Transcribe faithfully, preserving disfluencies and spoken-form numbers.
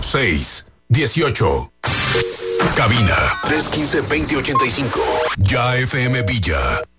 seis dieciocho. Cabina tres uno cinco, veinte ochenta y cinco. Ya F M Villa.